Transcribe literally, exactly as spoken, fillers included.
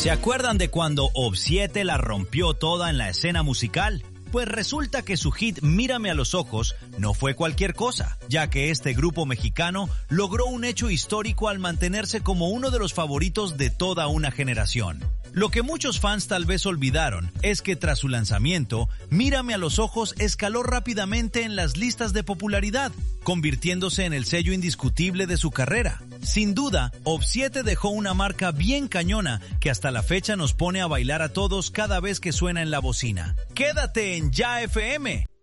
¿Se acuerdan de cuando Ob siete la rompió toda en la escena musical? Pues resulta que su hit Mírame a los ojos no fue cualquier cosa, ya que este grupo mexicano logró un hecho histórico al mantenerse como uno de los favoritos de toda una generación. Lo que muchos fans tal vez olvidaron es que tras su lanzamiento, Mírame a los ojos escaló rápidamente en las listas de popularidad, convirtiéndose en el sello indiscutible de su carrera. Sin duda, Ob siete dejó una marca bien cañona que hasta la fecha nos pone a bailar a todos cada vez que suena en la bocina. ¡Quédate en Ya F M!